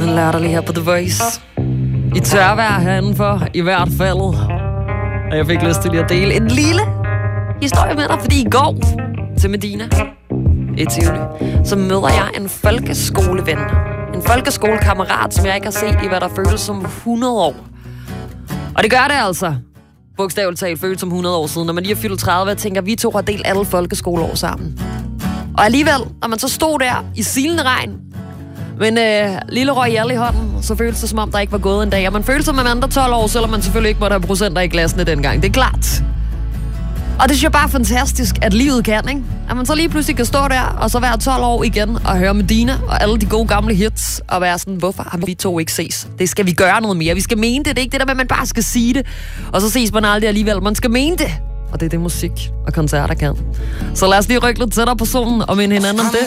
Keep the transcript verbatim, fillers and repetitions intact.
Den lærte lige her på The Voice. I tørvejr herindenfor, i hvert fald. Og jeg fik lyst til lige at dele en lille historie med dig, fordi i går til Medina i Tivoli, så møder jeg en folkeskoleven. En folkeskolekammerat, som jeg ikke har set i, hvad der føles som hundrede år. Og det gør det altså. Bogstaveligt talt føles som hundrede år siden. Når man lige er fyldt tredive, jeg tænker, vi to har delt alle folkeskoleår sammen. Og alligevel, når man så stod der i silende regn, med en øh, lille royal i hånden, så føltes det som om, der ikke var gået en dag. Og man følte sig med andre tolv år, selvom man selvfølgelig ikke måtte have procenter i glassene dengang. Det er klart. Og det synes jeg bare fantastisk, at livet kan, ikke? At man så lige pludselig kan stå der, og så være tolv år igen, og høre Medina og alle de gode gamle hits, og være sådan, hvorfor har vi to ikke ses? Det skal vi gøre noget mere. Vi skal mene det. Det er ikke det der med, at man bare skal sige det, og så ses man aldrig alligevel. Man skal mene det. Og det er det, musik og koncerter kan. Så lad os lige rykke lidt tættere på solen og minde hinanden om det.